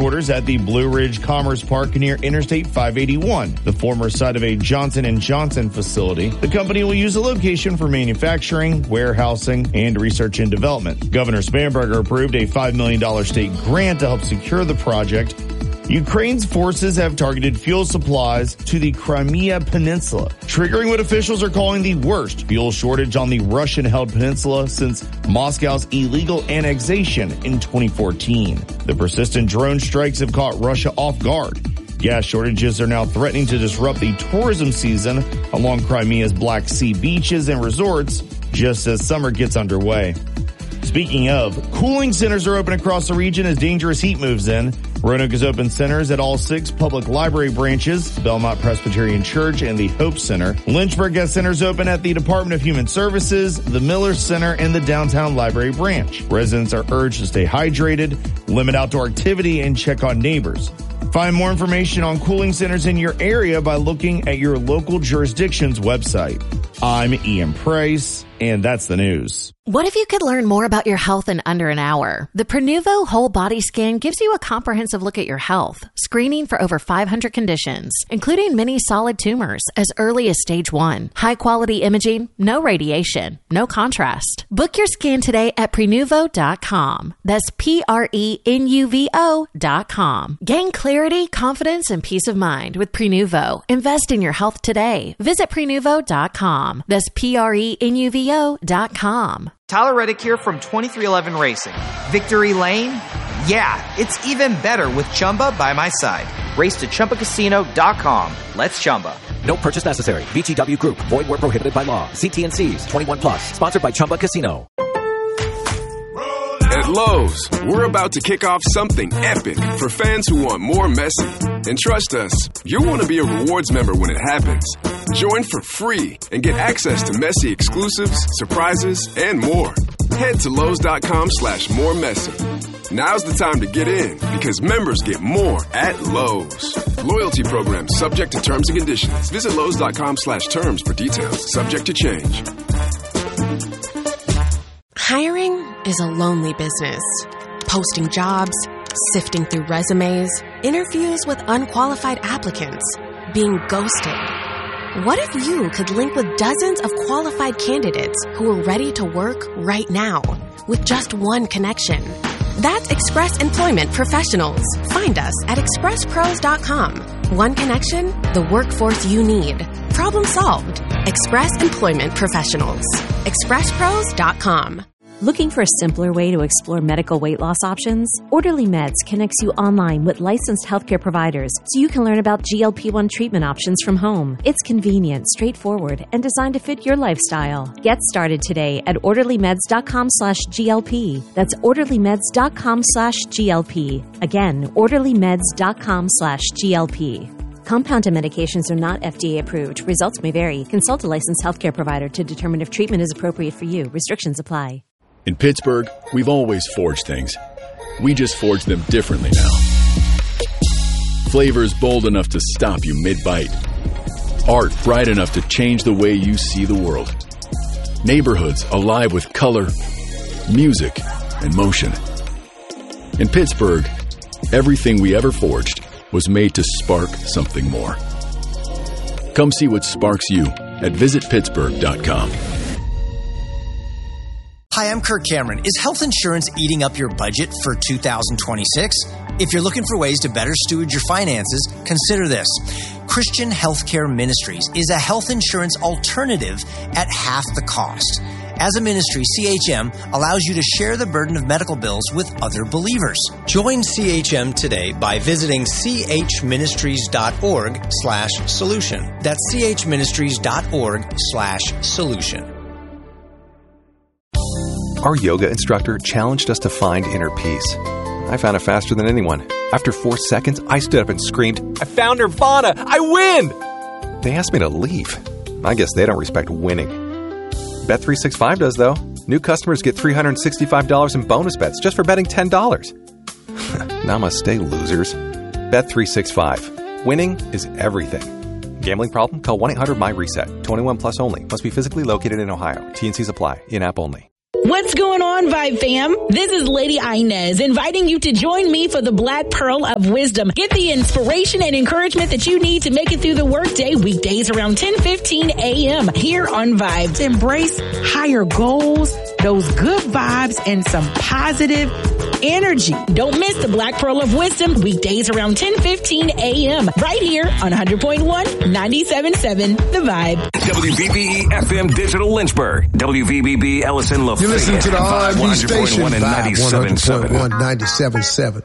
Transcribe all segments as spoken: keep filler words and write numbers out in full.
headquarters at the Blue Ridge Commerce Park near Interstate five eighty-one, the former site of a Johnson and Johnson facility. The company will use the location for manufacturing, warehousing, and research and development. Governor Spanberger approved a five million dollars state grant to help secure the project. Ukraine's forces have targeted fuel supplies to the Crimea Peninsula, triggering what officials are calling the worst fuel shortage on the Russian-held peninsula since Moscow's illegal annexation in twenty fourteen. The persistent drone strikes have caught Russia off guard. Gas shortages are now threatening to disrupt the tourism season along Crimea's Black Sea beaches and resorts just as summer gets underway. Speaking of, cooling centers are open across the region as dangerous heat moves in. Roanoke has opened centers at all six public library branches, Belmont Presbyterian Church and the Hope Center. Lynchburg has centers open at the Department of Human Services, the Miller Center, and the Downtown Library branch. Residents are urged to stay hydrated, limit outdoor activity, and check on neighbors. Find more information on cooling centers in your area by looking at your local jurisdiction's website. I'm Ian Price, and that's the news. What if you could learn more about your health in under an hour? The Prenuvo Whole Body Scan gives you a comprehensive look at your health, screening for over five hundred conditions, including many solid tumors as early as stage one. High-quality imaging, no radiation, no contrast. Book your scan today at Prenuvo dot com. That's P R E N U V O dot com. Gain clarity, confidence, and peace of mind with Prenuvo. Invest in your health today. Visit Prenuvo dot com. That's P R E N U V O dot com. Tyler Reddick here from twenty-three eleven Racing. Victory Lane? Yeah, it's even better with Chumba by my side. Race to Chumba Casino dot com. Let's Chumba. No purchase necessary. V G W Group. Void where prohibited by law. See T N Cs. twenty-one plus. Sponsored by Chumba Casino. At Lowe's, we're about to kick off something epic for fans who want more messy. And trust us, you'll want to be a rewards member when it happens. Join for free and get access to messy exclusives, surprises, and more. Head to Lowe's.com slash more messy. Now's the time to get in because members get more at Lowe's. Loyalty program subject to terms and conditions. Visit Lowe's.com slash terms for details. Subject to change. Hiring is a lonely business. Posting jobs, sifting through resumes, interviews with unqualified applicants, being ghosted. What if you could link with dozens of qualified candidates who are ready to work right now with just one connection? That's Express Employment Professionals. Find us at express pros dot com. One connection, the workforce you need. Problem solved. Express Employment Professionals. express pros dot com. Looking for a simpler way to explore medical weight loss options? Orderly Meds connects you online with licensed healthcare providers so you can learn about G L P one treatment options from home. It's convenient, straightforward, and designed to fit your lifestyle. Get started today at orderlymeds.com slash GLP. That's orderlymeds.com slash GLP. Again, orderlymeds.com slash GLP. Compounded medications are not F D A approved. Results may vary. Consult a licensed healthcare provider to determine if treatment is appropriate for you. Restrictions apply. In Pittsburgh, we've always forged things. We just forge them differently now. Flavors bold enough to stop you mid-bite. Art bright enough to change the way you see the world. Neighborhoods alive with color, music, and motion. In Pittsburgh, everything we ever forged was made to spark something more. Come see what sparks you at visit pittsburgh dot com. Hi, I'm Kirk Cameron. Is health insurance eating up your budget for two thousand twenty-six? If you're looking for ways to better steward your finances, consider this. Christian Healthcare Ministries is a health insurance alternative at half the cost. As a ministry, C H M allows you to share the burden of medical bills with other believers. Join C H M today by visiting chministries.org slash solution. That's chministries.org slash solution. Our yoga instructor challenged us to find inner peace. I found it faster than anyone. After four seconds, I stood up and screamed, "I found Nirvana! I win!" They asked me to leave. I guess they don't respect winning. Bet three sixty-five does, though. New customers get three hundred sixty-five dollars in bonus bets just for betting ten dollars. Namaste, losers. Bet three sixty-five. Winning is everything. Gambling problem? Call one eight hundred M Y RESET. twenty-one plus only. Must be physically located in Ohio. T and Cs apply. In-app only. What's going on, Vibe fam? This is Lady Inez inviting you to join me for the Black Pearl of Wisdom. Get the inspiration and encouragement that you need to make it through the workday weekdays around ten fifteen a.m. here on Vibe. To embrace higher goals, those good vibes, and some positive energy. Don't miss the Black Pearl of Wisdom weekdays around ten fifteen a.m. right here on one hundred point one, ninety-seven point seven The Vibe. W V B E F M Digital Lynchburg. W V B B Ellison Lafayette. You listen to the R and B station one ninety-seven point one, ninety-seven point seven.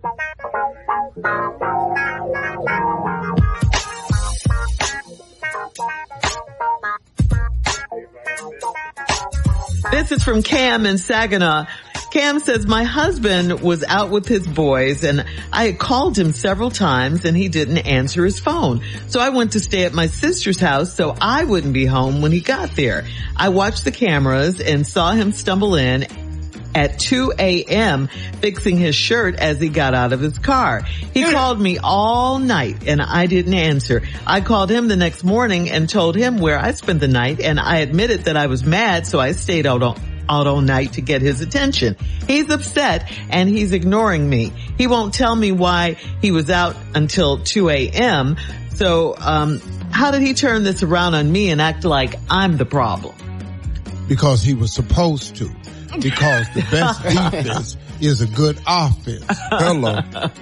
This is from Cam in Saginaw. Cam says, my husband was out with his boys and I had called him several times and he didn't answer his phone. So I went to stay at my sister's house so I wouldn't be home when he got there. I watched the cameras and saw him stumble in at two a.m. fixing his shirt as he got out of his car. He called me all night and I didn't answer. I called him the next morning and told him where I spent the night, and I admitted that I was mad, so I stayed out all, out all night to get his attention. He's upset and he's ignoring me. He won't tell me why he was out until two a.m. So, um, how did he turn this around on me and act like I'm the problem? Because he was supposed to. Because the best defense is a good offense. Hello.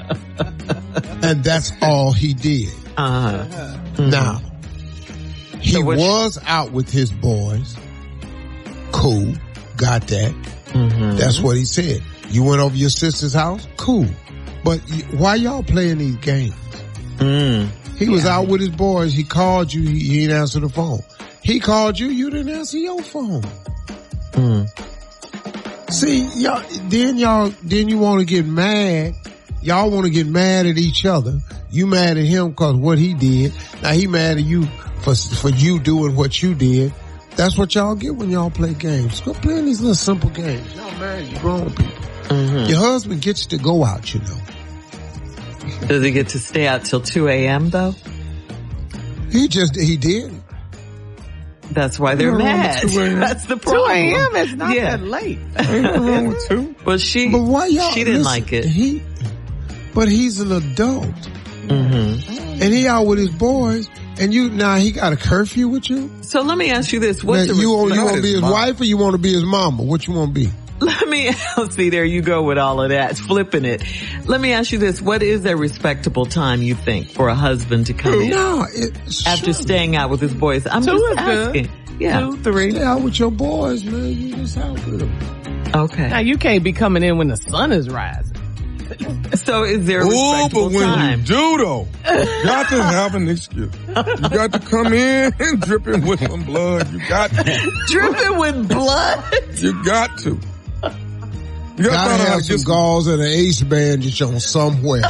And that's all he did. Uh-huh. Mm-hmm. Now, he so was out with his boys. Cool. Got that. Mm-hmm. That's what he said. You went over your sister's house? Cool. But why y'all playing these games? Mm. He was yeah. out with his boys. He called you. He, he didn't answer the phone. He called you. You didn't answer your phone. Mm. See, y'all, then y'all, then you want to get mad. Y'all want to get mad at each other. You mad at him because what he did. Now he mad at you for, for you doing what you did. That's what y'all get when y'all play games. Go playing these little simple games. Y'all married, you grown people. Mm-hmm. Your husband gets to go out, you know. Does he get to stay out till two a.m. though? He just, he did. That's why they're mad. That's the problem. two a.m. is not yeah. that late. Ain't nothing wrong with two. Well, she, but why y'all, she didn't listen, like it. He, but he's an adult. Mm-hmm. And he out with his boys. And you, now he got a curfew with you? So let me ask you this. What's now, the you, want, you want to be his mom. wife or you want to be his mama? What you want to be? Let me, see, there you go with all of that, flipping it. Let me ask you this. What is a respectable time, you think, for a husband to come in? No, it, after sure. staying out with his boys? I'm Two just is asking. Good. Yeah. Two, three. Stay out with your boys, man. You just out with them. Okay. Now, you can't be coming in when the sun is rising. So is there a Ooh, respectable but when time? you do, though, you got to have an excuse. You got to come in and dripping with some blood. You got to. Dripping with blood? You got to. You got got to have some galls and an ace bandage on somewhere.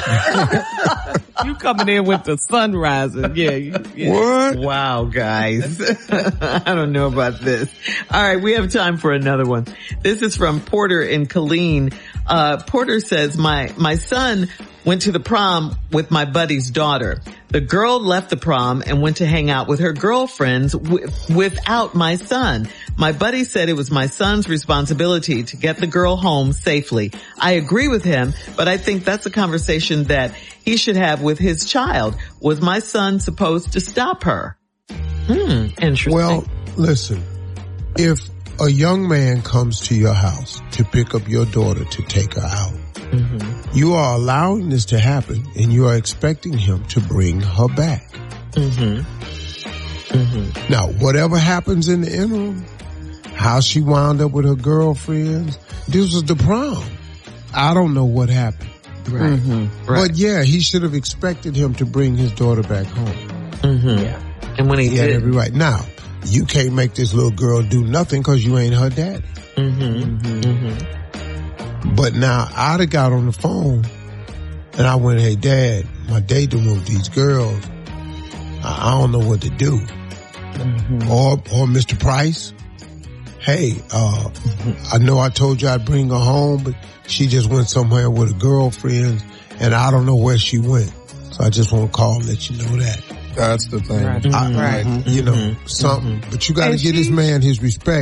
You coming in with the sun rising. Yeah, you, yeah. What? Wow, guys. I don't know about this. All right, we have time for another one. This is from Porter in Killeen. Uh, Porter says, my, my son went to the prom with my buddy's daughter. The girl left the prom and went to hang out with her girlfriends w- without my son. My buddy said it was my son's responsibility to get the girl home safely. I agree with him, but I think that's a conversation that he should have with his child. Was my son supposed to stop her? Hmm, interesting. Well, listen, if a young man comes to your house to pick up your daughter to take her out, mm-hmm. you are allowing this to happen and you are expecting him to bring her back. Mm-hmm. Mm-hmm. Now, whatever happens in the interim, how she wound up with her girlfriends, this was the prom. I don't know what happened. Right. Mm-hmm. Right. But yeah, he should have expected him to bring his daughter back home. Mm-hmm. Yeah. And when he, he did. had every right. Now, you can't make this little girl do nothing because you ain't her daddy. Mm-hmm. Mm-hmm. But now I'd have got on the phone and I went, hey, Dad, my date done with these girls. I, I don't know what to do. Mm-hmm. Or, or Mister Price, hey, uh, mm-hmm. I know I told you I'd bring her home, but she just went somewhere with her girlfriends and I don't know where she went. So I just want to call and let you know that. That's the thing. Right. I, right. You know, mm-hmm. something. But you got to get this man his respect.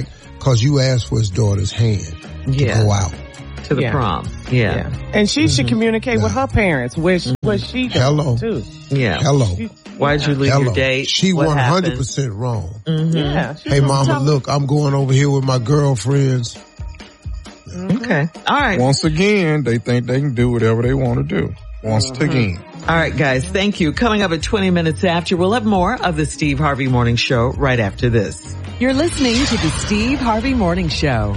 because you asked for his daughter's hand Yeah. to go out. To the Yeah. prom. Yeah. And she should communicate with her parents, which what she does Hello. too. Yeah. Hello. Why'd you leave Hello. your date? She What one hundred happened? percent wrong. Mhm. Yeah. she Hey, should mama, tell- look, I'm going over here with my girlfriends. Okay. All right. Once again, they think they can do whatever they want to do. Once Mm-hmm. again. All right, guys. Thank you. Coming up at twenty minutes after, we'll have more of the Steve Harvey Morning Show right after this. You're listening to the Steve Harvey Morning Show.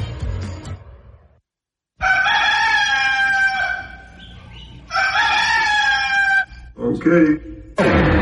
Okay.